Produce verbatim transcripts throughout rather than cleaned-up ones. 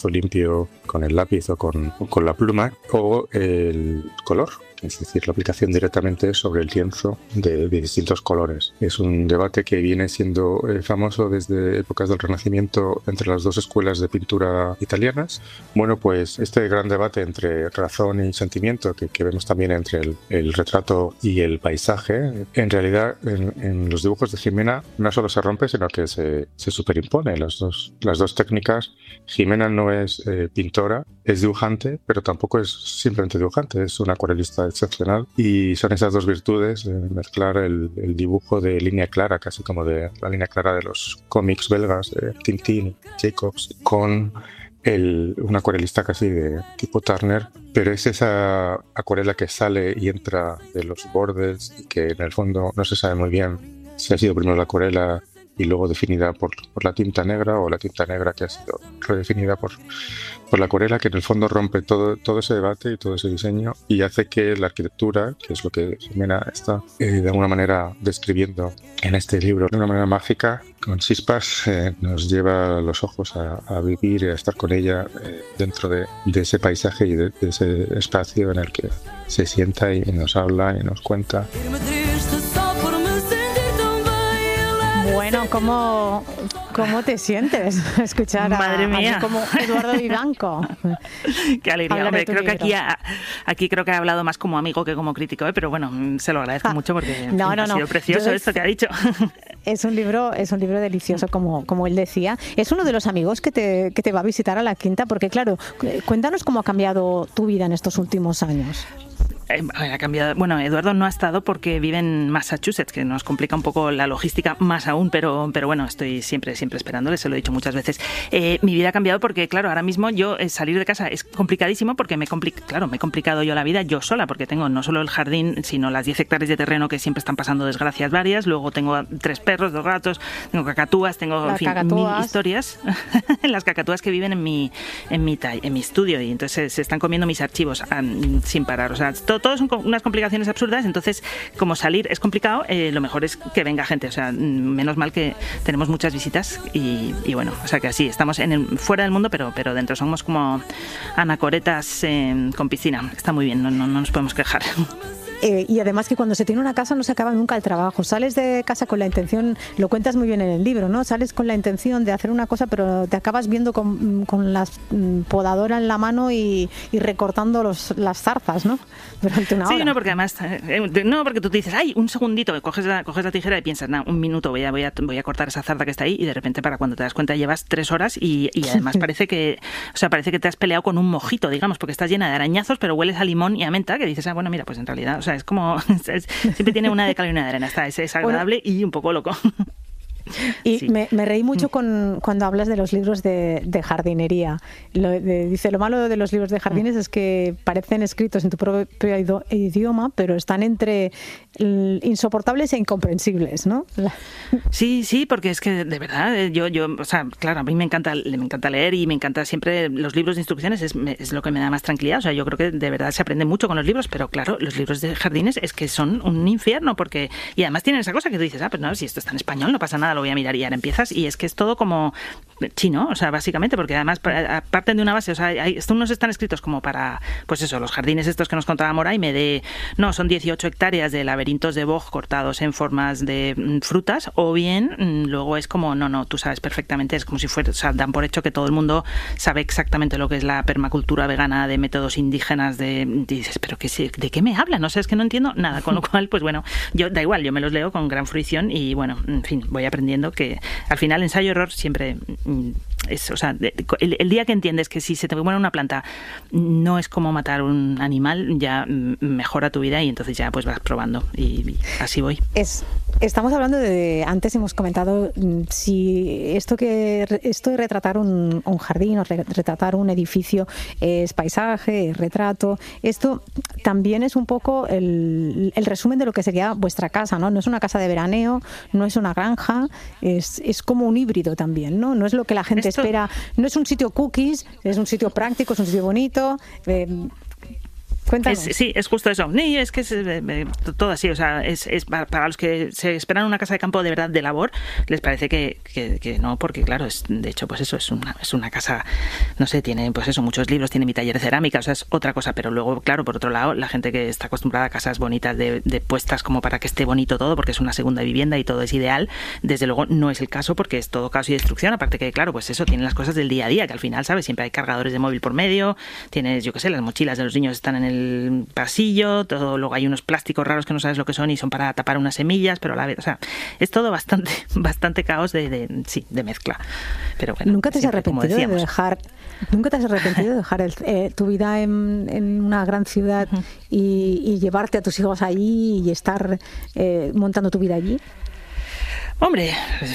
limpio con el lápiz o con, o con la pluma, o el color, es decir, la aplicación directamente sobre el lienzo de, de distintos colores. Es un debate que viene siendo eh, famoso desde épocas del Renacimiento entre las dos escuelas de pintura italianas. Bueno, pues este gran debate entre razón y sentimiento que, que vemos también entre el, el retrato y el paisaje, en realidad en, en los dibujos de Jimena no solo se rompe, sino que se, se superimpone las dos, las dos técnicas. Jimena no es eh, pintora, es dibujante, pero tampoco es simplemente dibujante, es una acuarelista excepcional, y son esas dos virtudes de mezclar el, el dibujo de línea clara, casi como de la línea clara de los cómics belgas de Tintín, Jacobs, con el, un acuarelista casi de tipo Turner, pero es esa acuarela que sale y entra de los bordes y que en el fondo no se sabe muy bien si ha sido primero la acuarela y luego definida por, por la tinta negra, o la tinta negra que ha sido redefinida por, por la acuarela, que en el fondo rompe todo, todo ese debate y todo ese diseño y hace que la arquitectura, que es lo que Jimena está eh, de alguna manera describiendo en este libro, de una manera mágica, con chispas, eh, nos lleva los ojos a, a vivir y a estar con ella eh, dentro de, de ese paisaje y de, de ese espacio en el que se sienta y nos habla y nos cuenta. Bueno, ¿cómo, cómo te sientes escuchar a, Madre mía. a como Eduardo Vivanco? Qué alegría, hombre. Creo que aquí, ha, aquí creo que ha hablado más como amigo que como crítico, ¿eh? Pero bueno, se lo agradezco ah, mucho porque en no, fin, no, ha no. sido precioso Yo esto es, que ha dicho. Es un libro, es un libro delicioso, como, como él decía. Es uno de los amigos que te, que te va a visitar a la Quinta, porque claro, cuéntanos cómo ha cambiado tu vida en estos últimos años. Ha cambiado. Bueno, Eduardo no ha estado porque vive en Massachusetts, que nos complica un poco la logística más aún, pero, pero bueno, estoy siempre, siempre esperándole, se lo he dicho muchas veces. Eh, mi vida ha cambiado porque, claro, ahora mismo yo eh, salir de casa es complicadísimo porque me complica, claro, me he complicado yo la vida yo sola, porque tengo no solo el jardín, sino las diez hectáreas de terreno que siempre están pasando desgracias varias, luego tengo tres perros, dos gatos, tengo cacatúas, tengo en fin, cacatúas. mil historias, las cacatúas que viven en mi, en mi, en mi estudio, y entonces se, se están comiendo mis archivos um, sin parar, o sea, todo Todos son unas complicaciones absurdas, entonces como salir es complicado, eh, lo mejor es que venga gente, o sea, menos mal que tenemos muchas visitas y, y bueno, o sea que así, estamos en el, fuera del mundo, pero, pero dentro somos como anacoretas eh, con piscina, está muy bien, no, no, no nos podemos quejar. Eh, y además que cuando se tiene una casa no se acaba nunca el trabajo. Sales de casa con la intención, lo cuentas muy bien en el libro, ¿no? Sales con la intención de hacer una cosa, pero te acabas viendo con, con la podadora en la mano y, y recortando los, las zarzas, ¿no? Durante una hora. Sí, no, porque además, eh, no, porque tú te dices, ay, un segundito, coges la, coges la tijera y piensas, no, un minuto, voy a, voy, a, voy a cortar esa zarza que está ahí, y de repente para cuando te das cuenta llevas tres horas y, y además parece que, o sea, parece que te has peleado con un mojito, digamos, porque estás llena de arañazos, pero hueles a limón y a menta, que dices, ah, bueno, mira, pues en realidad, o sea, es como, es, siempre tiene una de cal y una de arena, está, es, es agradable bueno, y un poco loco. Y sí. me, me reí mucho con, cuando hablas de los libros de, de jardinería. Lo, de, dice, lo malo de los libros de jardines es que parecen escritos en tu propio idioma, pero están entre insoportables e incomprensibles, ¿no? Sí, sí, porque es que de verdad, yo, yo, o sea, claro, a mí me encanta, me encanta leer y me encanta siempre los libros de instrucciones, es, es lo que me da más tranquilidad. O sea, yo creo que de verdad se aprende mucho con los libros, pero claro, los libros de jardines es que son un infierno, porque y además tienen esa cosa que tú dices, ah, pues no, si esto está en español, no pasa nada, lo voy a mirar, y ahora empiezas y es que es todo como chino, o sea, básicamente, porque además parten de una base, o sea, hay, estos no están escritos como para, pues eso, los jardines estos que nos contaba Moray, me de, no, son dieciocho hectáreas de laberintos de boj cortados en formas de mm, frutas, o bien mm, luego es como, no, no, tú sabes perfectamente, es como si fuera, o sea, dan por hecho que todo el mundo sabe exactamente lo que es la permacultura vegana de métodos indígenas, de, dices, pero ¿qué, ¿de qué me hablan? O sea, es que no entiendo nada, con lo cual, pues bueno, yo da igual, yo me los leo con gran fruición y bueno, en fin, voy aprendiendo que al final ensayo-error siempre es, o sea, el, el día que entiendes que si se te muere una planta no es como matar un animal, ya mejora tu vida y entonces ya pues vas probando y, y así voy. Es, estamos hablando de, antes hemos comentado si esto que esto de retratar un, un jardín o re, retratar un edificio es paisaje, es retrato, esto también es un poco el, el resumen de lo que sería vuestra casa, ¿no? No es una casa de veraneo, no es una granja, es, es como un híbrido también, ¿no? No es lo que la gente Esto... espera, no es un sitio cookies, es un sitio práctico, es un sitio bonito. Eh, Cuéntanos. Es, sí, es justo eso. Sí, es que es eh, todo así, o sea, es, es para los que se esperan una casa de campo de verdad de labor, les parece que, que, que no, porque claro, es de hecho, pues eso, es una, es una casa, no sé, tiene pues eso, muchos libros, tiene mi taller de cerámica, o sea, es otra cosa, pero luego, claro, por otro lado, la gente que está acostumbrada a casas bonitas de, de puestas como para que esté bonito todo, porque es una segunda vivienda y todo es ideal, desde luego no es el caso, porque es todo caos y destrucción, aparte que, claro, pues eso, tienen las cosas del día a día, que al final, ¿sabes? Siempre hay cargadores de móvil por medio, tienes, yo qué sé, las mochilas de los niños están en el pasillo, todo, luego hay unos plásticos raros que no sabes lo que son y son para tapar unas semillas, pero a la vez, o sea, es todo bastante, bastante caos de, de sí, de mezcla. Pero bueno, ¿Nunca te has arrepentido de dejar, nunca te has arrepentido de dejar el, eh, tu vida en, en una gran ciudad uh-huh. y, y llevarte a tus hijos allí y estar eh, montando tu vida allí? Hombre,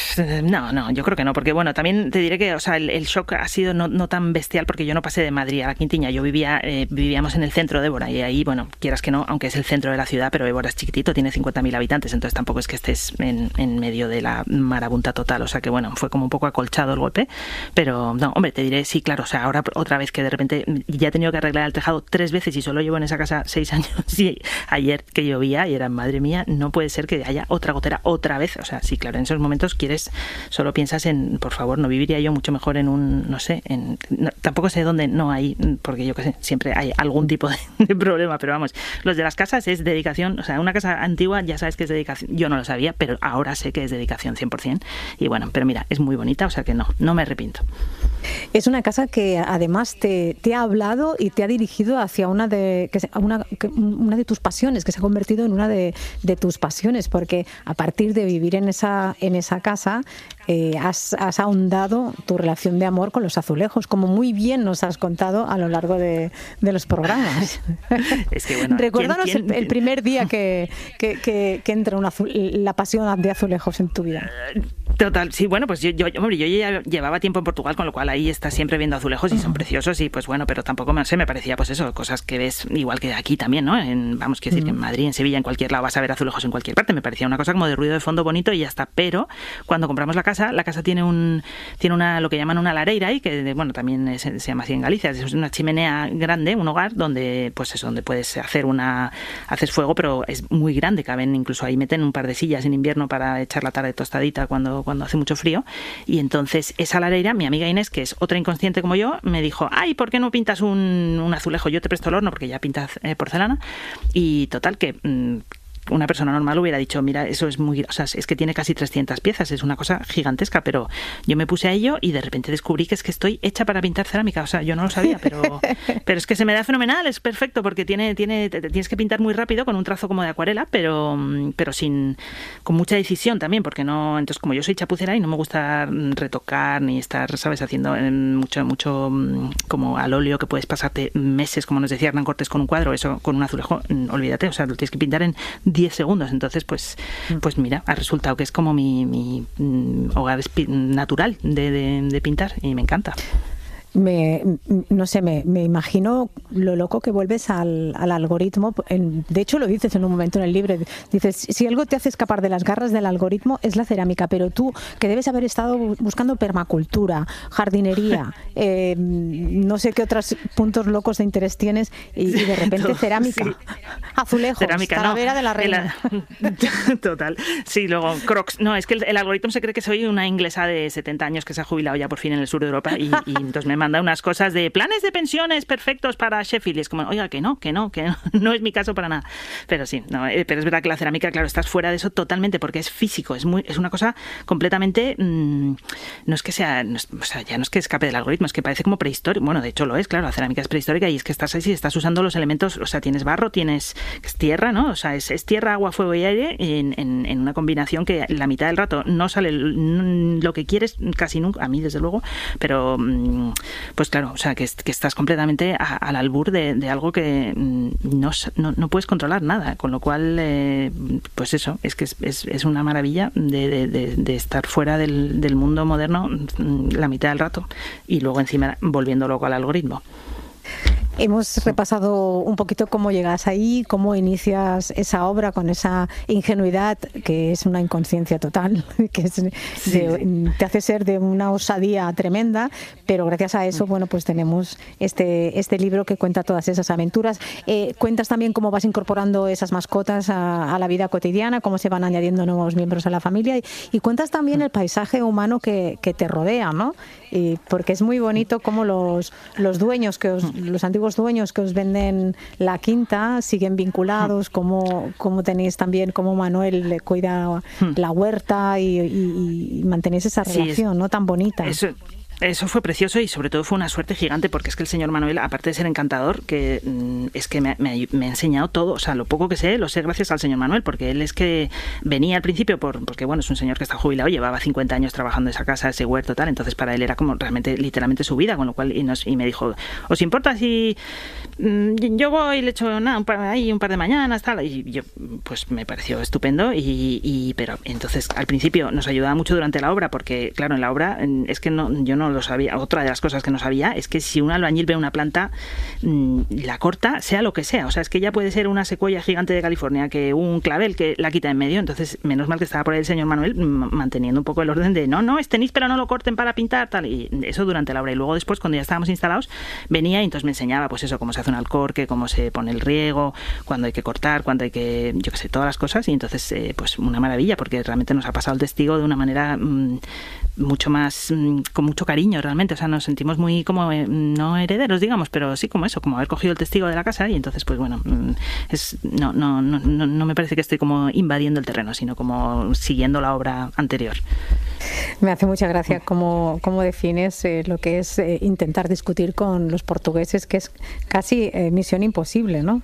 no, no, yo creo que no, porque bueno, también te diré que, o sea, el, el shock ha sido no, no tan bestial porque yo no pasé de Madrid a la Quintiña, yo vivía, eh, vivíamos en el centro de Évora y ahí, bueno, quieras que no, aunque es el centro de la ciudad, pero Évora es chiquitito, tiene cincuenta mil habitantes, entonces tampoco es que estés en, en medio de la marabunta total, o sea que bueno, fue como un poco acolchado el golpe, pero no, hombre, te diré, sí, claro, o sea, ahora otra vez que de repente ya he tenido que arreglar el tejado tres veces y solo llevo en esa casa seis años y ayer que llovía y era, madre mía, no puede ser que haya otra gotera otra vez, o sea, sí, claro, en esos momentos quieres, solo piensas en, por favor, no viviría yo mucho mejor en un, no sé, en, no, tampoco sé dónde no hay, porque yo qué sé, siempre hay algún tipo de, de problema, pero vamos, los de las casas es dedicación, o sea, una casa antigua ya sabes que es dedicación, yo no lo sabía, pero ahora sé que es dedicación cien por ciento, y bueno, pero mira, es muy bonita, o sea que no, no me arrepiento. Es una casa que además te, te ha hablado y te ha dirigido hacia una de, que, una, que, una de tus pasiones, que se ha convertido en una de, de tus pasiones, porque a partir de vivir en esa, en esa casa eh, has, has ahondado tu relación de amor con los azulejos, como muy bien nos has contado a lo largo de, de los programas. Es que, bueno, recuérdanos ¿quién, quién? El, el primer día que, que, que, que entra una azul, la pasión de azulejos en tu vida. Total, sí, bueno, pues yo, yo, hombre, yo ya llevaba tiempo en Portugal, con lo cual ahí estás siempre viendo azulejos y son preciosos y pues bueno, pero tampoco me sé, me parecía pues eso, cosas que ves igual que aquí también, ¿no? En, vamos, quiero decir que en Madrid, en Sevilla, en cualquier lado vas a ver azulejos en cualquier parte, me parecía una cosa como de ruido de fondo bonito y ya está, pero cuando compramos la casa, la casa tiene un tiene una lo que llaman una lareira y que bueno, también es, se llama así en Galicia, es una chimenea grande, un hogar donde pues eso, donde puedes hacer una haces fuego, pero es muy grande, caben incluso ahí meten un par de sillas en invierno para echar la tarde tostadita cuando cuando hace mucho frío. Y entonces esa lareira, mi amiga Inés, que es otra inconsciente como yo, me dijo, ay, ¿por qué no pintas un, un azulejo? Yo te presto el horno porque ya pintas eh, porcelana. Y total que... Mmm, una persona normal hubiera dicho, mira, eso es muy... O sea, es que tiene casi trescientas piezas, es una cosa gigantesca, pero yo me puse a ello y de repente descubrí que es que estoy hecha para pintar cerámica. O sea, yo no lo sabía, pero pero es que se me da fenomenal, es perfecto, porque tiene tiene tienes que pintar muy rápido con un trazo como de acuarela, pero pero sin con mucha decisión también, porque no... Entonces, como yo soy chapucera y no me gusta retocar ni estar, ¿sabes?, haciendo mucho, mucho como al óleo, que puedes pasarte meses, como nos decía Hernán Cortés, con un cuadro, eso con un azulejo, olvídate, o sea, lo tienes que pintar en diez segundos, entonces pues pues mira, ha resultado que es como mi, mi hogar natural de, de, de pintar y me encanta. Me, no sé, me, me imagino lo loco que vuelves al, al algoritmo. De hecho, lo dices en un momento en el libro. Dices, si algo te hace escapar de las garras del algoritmo es la cerámica, pero tú, que debes haber estado buscando permacultura, jardinería, eh, no sé qué otros puntos locos de interés tienes, y, y de repente cerámica, sí. Azulejos, cerámica, calavera no, de la reina. La... Total. Sí, luego Crocs. No, es que el, el algoritmo se cree que soy una inglesa de setenta años que se ha jubilado ya por fin en el sur de Europa y, y entonces me manda unas cosas de planes de pensiones perfectos para Sheffield y es como, oiga, que no, que no, que no, no es mi caso para nada. Pero sí, no, eh, pero es verdad que la cerámica, claro, estás fuera de eso totalmente porque es físico, es muy es una cosa completamente, mmm, no es que sea, no es, o sea, ya no es que escape del algoritmo, es que parece como prehistórico. Bueno, de hecho lo es, claro, la cerámica es prehistórica y es que estás ahí, estás usando los elementos, o sea, tienes barro, tienes es tierra, ¿no? O sea, es, es tierra, agua, fuego y aire en, en, en una combinación que la mitad del rato no sale lo que quieres, casi nunca, a mí desde luego, pero pues claro, o sea, que, que estás completamente a, al albur de, de algo que no, no, no puedes controlar nada, con lo cual, eh, pues eso, es que es, es, es una maravilla de, de, de, de estar fuera del, del mundo moderno la mitad del rato y luego encima volviendo loco al algoritmo. Hemos repasado un poquito cómo llegas ahí, cómo inicias esa obra con esa ingenuidad que es una inconsciencia total, que es de, sí, sí. te hace ser de una osadía tremenda, pero gracias a eso, bueno, pues tenemos este, este libro que cuenta todas esas aventuras. Eh, cuentas también cómo vas incorporando esas mascotas a, a la vida cotidiana, cómo se van añadiendo nuevos miembros a la familia y, y cuentas también el paisaje humano que, que te rodea, ¿no? Y porque es muy bonito cómo los, los dueños, que os, los antiguos dueños que os venden la quinta siguen vinculados, cómo, cómo tenéis también, cómo Manuel le cuida la huerta y, y, y mantenéis esa relación, sí, es, ¿no? Tan bonita. Eso. Eso fue precioso y sobre todo fue una suerte gigante porque es que el señor Manuel, aparte de ser encantador, que mm, es que me, me, me ha enseñado todo, o sea, lo poco que sé, lo sé gracias al señor Manuel, porque él es que venía al principio, por porque bueno, es un señor que está jubilado, llevaba cincuenta años trabajando en esa casa, ese huerto, tal, entonces para él era como realmente, literalmente su vida, con lo cual, y, nos, y me dijo, ¿os importa si mm, yo voy y le echo nada, un par, ahí un par de mañanas, tal? Y yo, pues me pareció estupendo, y, y pero entonces al principio nos ayudaba mucho durante la obra, porque claro, en la obra es que no, yo no lo sabía. Otra de las cosas que no sabía es que si un albañil ve una planta, mmm, la corta, sea lo que sea. O sea, es que ya puede ser una secuoya gigante de California que un clavel que la quita en medio. Entonces, menos mal que estaba por ahí el señor Manuel manteniendo un poco el orden de no, no, este níspero no lo corten para pintar, tal. Y eso durante la obra. Y luego después, cuando ya estábamos instalados, venía y entonces me enseñaba, pues eso, cómo se hace un alcorque, cómo se pone el riego, cuándo hay que cortar, cuándo hay que, yo qué sé, todas las cosas. Y entonces, eh, pues una maravilla, porque realmente nos ha pasado el testigo de una manera mmm, mucho más, mmm, con mucho cariño, realmente. O sea, nos sentimos muy como, eh, no herederos, digamos, pero sí como eso, como haber cogido el testigo de la casa y entonces, pues bueno, es no, no, no, no me parece que estoy como invadiendo el terreno, sino como siguiendo la obra anterior. Me hace mucha gracia cómo, cómo defines eh, lo que es eh, intentar discutir con los portugueses, que es casi eh, misión imposible, ¿no?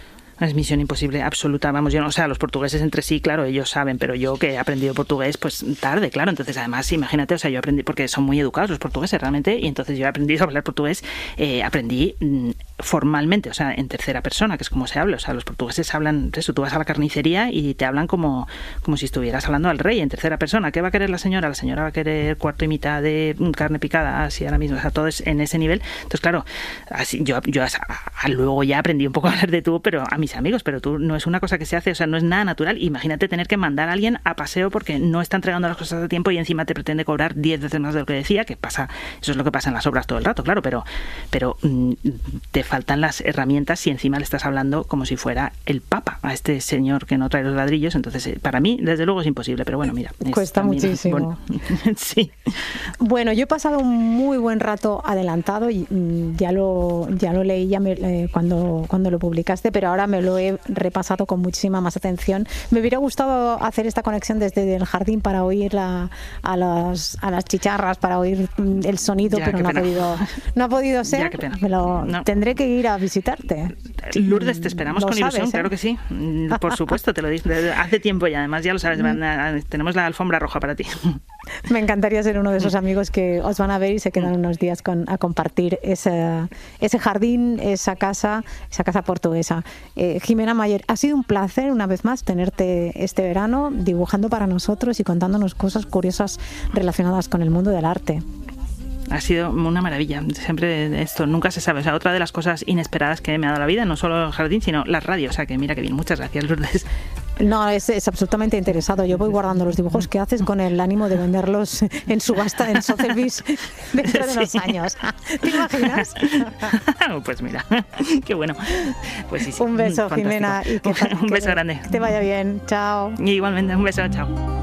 Es misión imposible, absoluta. Vamos, yo no, o sea, los portugueses entre sí, claro, ellos saben, pero yo que he aprendido portugués, pues tarde, claro. Entonces, además, imagínate, o sea, yo aprendí, porque son muy educados los portugueses realmente, y entonces yo he aprendido a hablar portugués, eh, aprendí mmm, formalmente, o sea, en tercera persona, que es como se habla. O sea, los portugueses hablan, eso, tú vas a la carnicería y te hablan como, como si estuvieras hablando al rey, en tercera persona. ¿Qué va a querer la señora? La señora va a querer cuarto y mitad de carne picada, así ahora mismo, o sea, todo es en ese nivel. Entonces, claro, así, yo, yo a, a, luego ya aprendí un poco a hablar de tú, pero a mis amigos, pero tú no es una cosa que se hace, o sea, no es nada natural. Imagínate tener que mandar a alguien a paseo porque no está entregando las cosas a tiempo y encima te pretende cobrar diez veces más de lo que decía, que pasa, eso es lo que pasa en las obras todo el rato, claro, pero, pero mm, te faltan las herramientas si encima le estás hablando como si fuera el Papa a este señor que no trae los ladrillos. Entonces, eh, para mí, desde luego es imposible, pero bueno, mira. Cuesta muchísimo. Bueno, sí. Bueno, yo he pasado un muy buen rato adelantado y mm, ya lo ya lo leí ya me, eh, cuando, cuando lo publicaste, pero ahora me lo he repasado con muchísima más atención. Me hubiera gustado hacer esta conexión desde el jardín para oír la, a, las, a las chicharras, para oír el sonido, ya, pero no ha, podido, no ha podido ser. Ya, qué pena. Me lo, no. Tendré que ir a visitarte. Lourdes, te esperamos con sabes, ilusión, ¿eh? Claro que sí. Por supuesto, te lo dije hace tiempo y además ya lo sabes, van a, tenemos la alfombra roja para ti. Me encantaría ser uno de esos amigos que os van a ver y se quedan unos días con, a compartir ese, ese jardín, esa casa, esa casa portuguesa. Eh, Jimena Mayer, ha sido un placer una vez más tenerte este verano dibujando para nosotros y contándonos cosas curiosas relacionadas con el mundo del arte. Ha sido una maravilla, siempre esto, nunca se sabe. O sea, otra de las cosas inesperadas que me ha dado la vida, no solo el jardín, sino la radio. O sea, que mira que bien. Muchas gracias, Lourdes. No, es, es absolutamente interesado. Yo voy guardando los dibujos que haces con el ánimo de venderlos en subasta en Sotheby's dentro de unos años. ¿Te imaginas? Pues mira, qué bueno. Pues sí, sí. Un beso, fantástico. Jimena. Y que, un beso que, grande. Que te vaya bien. Chao. Y igualmente, un beso. Chao.